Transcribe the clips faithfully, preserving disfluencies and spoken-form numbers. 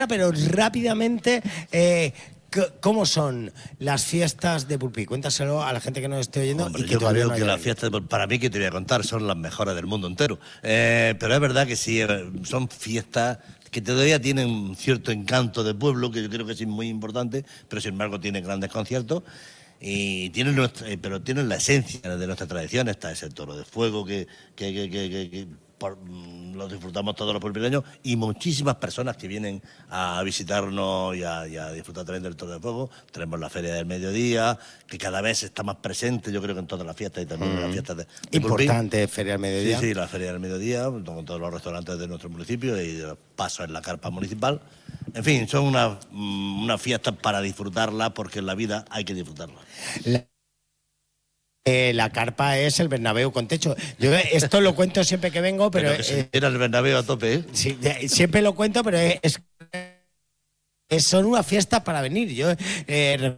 pero rápidamente, eh, ¿cómo son las fiestas de Pulpí? Cuéntaselo a la gente que nos esté oyendo. Hombre, y que yo todavía creo no que haya las fiestas, de, para mí, que te voy a contar, son las mejores del mundo entero. Eh, pero es verdad que sí, son fiestas que todavía tienen un cierto encanto de pueblo, que yo creo que es muy importante, pero sin embargo tienen grandes conciertos. Y tienen nuestra, eh, pero tienen la esencia de nuestra tradición. Está ese toro de fuego que, que, que, que, que, que por, mm, lo disfrutamos todos los pulpileños, y muchísimas personas que vienen a visitarnos y a, y a disfrutar también del toro de fuego. Tenemos la Feria del Mediodía, que cada vez está más presente, yo creo que en todas las fiestas y también mm. en las fiestas de, de Importante, Pulpí. Feria del Mediodía. Sí, sí, la Feria del Mediodía, con todos los restaurantes de nuestro municipio y de los pasos en la carpa municipal. En fin, son una, una fiesta para disfrutarla, porque en la vida hay que disfrutarla. La, eh, la carpa es el Bernabéu con techo. Yo esto lo cuento siempre que vengo, pero... pero que eh, era el Bernabéu a tope, ¿eh? Sí, siempre lo cuento, pero es, es son una fiesta para venir. Yo eh,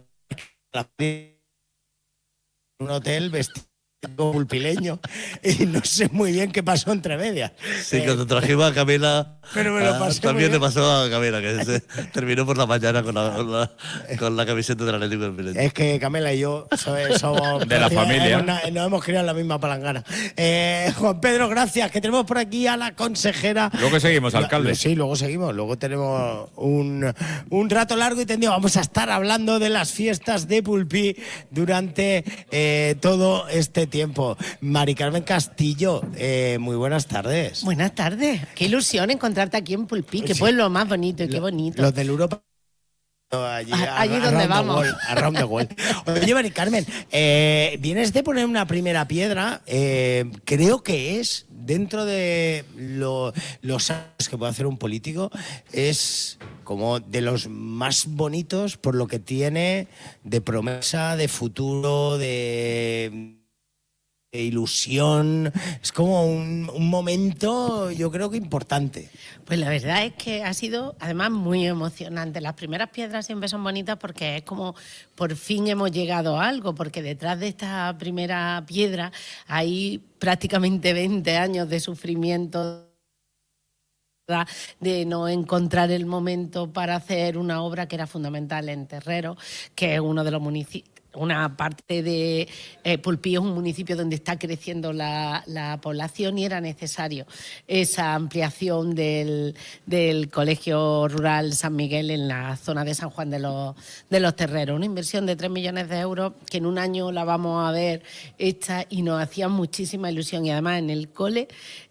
un hotel vestido pulpileño y no sé muy bien qué pasó entre medias. Sí, eh, cuando trajimos a Camila, pero me lo pasé también le pasó a Camila, que se terminó por la mañana con la, con la, con la camiseta del Atlético del Pulpileño. Es que Camila y yo somos, somos de la familia. Hemos, nos hemos criado en la misma palangana. Eh, Juan Pedro, gracias, que tenemos por aquí a la consejera. Luego seguimos, alcalde. Sí, luego seguimos. Luego tenemos un, un rato largo y tendido. Vamos a estar hablando de las fiestas de Pulpí durante eh, todo este tiempo. Mari Carmen Castillo, eh, muy buenas tardes. Buenas tardes. Qué ilusión encontrarte aquí en Pulpí, qué sí. pueblo más bonito y qué bonito. Los del Europa. Allí, a, allí donde vamos. Around the world. Oye, Mari Carmen, eh, vienes de poner una primera piedra, eh, creo que es, dentro de lo, los años que puede hacer un político, es como de los más bonitos por lo que tiene de promesa, de futuro, de... de ilusión. Es como un, un momento, yo creo que importante. Pues la verdad es que ha sido además muy emocionante. Las primeras piedras siempre son bonitas porque es como por fin hemos llegado a algo, porque detrás de esta primera piedra hay prácticamente veinte años de sufrimiento, de no encontrar el momento para hacer una obra que era fundamental en Terrero, que es uno de los municipios. Una parte de eh, Pulpí es un municipio donde está creciendo la, la población y era necesario esa ampliación del, del Colegio Rural San Miguel en la zona de San Juan de los, de los Terreros. Una inversión de tres millones de euros que en un año la vamos a ver hecha y nos hacía muchísima ilusión. Y además en el cole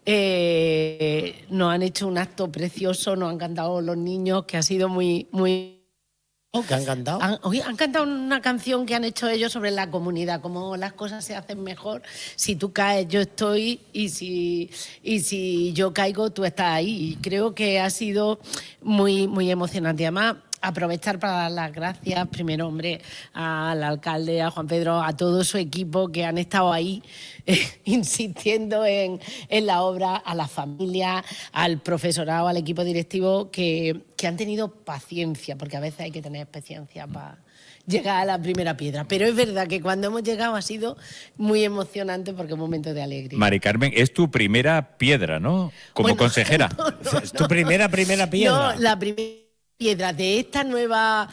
eh, nos han hecho un acto precioso, nos han cantado los niños, que ha sido muy... muy ¿Qué han cantado? Han, hoy han cantado una canción que han hecho ellos sobre la comunidad, cómo las cosas se hacen mejor. Si tú caes, yo estoy, y si, y si yo caigo, tú estás ahí. Y creo que ha sido muy, muy emocionante. Además, aprovechar para dar las gracias, primero, hombre, al alcalde, a Juan Pedro, a todo su equipo que han estado ahí eh, insistiendo en, en la obra, a la familia, al profesorado, al equipo directivo, que, que han tenido paciencia, porque a veces hay que tener paciencia para llegar a la primera piedra. Pero es verdad que cuando hemos llegado ha sido muy emocionante porque es un momento de alegría. Mari Carmen, es tu primera piedra, ¿no? Como bueno, consejera. No, no, es tu primera, primera piedra. No, la primera piedra de esta nueva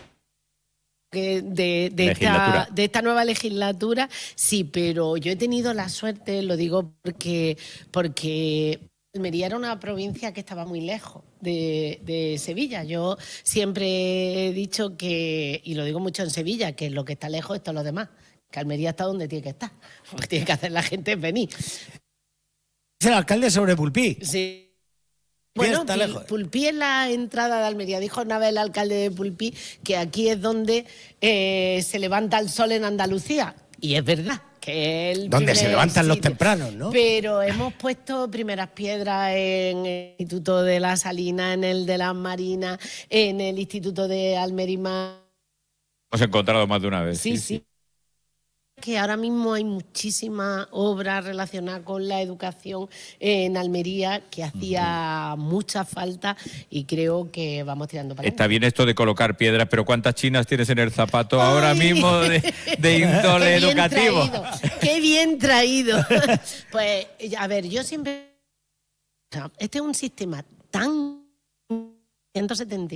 de, de, de, esta, de esta nueva legislatura, sí, pero yo he tenido la suerte, lo digo porque, porque Almería era una provincia que estaba muy lejos de, de Sevilla. Yo siempre he dicho que, y lo digo mucho en Sevilla, que lo que está lejos es todo lo demás, que Almería está donde tiene que estar. Lo que tiene que hacer la gente es venir. ¿Es el alcalde sobre Pulpí? Sí. Bueno, Pulpí es la entrada de Almería. Dijo una vez el alcalde de Pulpí que aquí es donde eh, se levanta el sol en Andalucía. Y es verdad. Que el donde se levantan sitio. Los tempranos, ¿no? Pero hemos puesto primeras piedras en el Instituto de la Salina, en el de las Marinas, en el Instituto de Almerimar. Hemos encontrado más de una vez. Sí, sí. sí. Que ahora mismo hay muchísimas obras relacionadas con la educación en Almería que hacía uh-huh. mucha falta y creo que vamos tirando para Está adelante. bien esto de colocar piedras, pero ¿cuántas chinas tienes en el zapato ¡ay! Ahora mismo de, de índole ¡qué bien educativo? Traído, ¡qué bien traído! Pues, a ver, yo siempre... Este es un sistema tan ciento setenta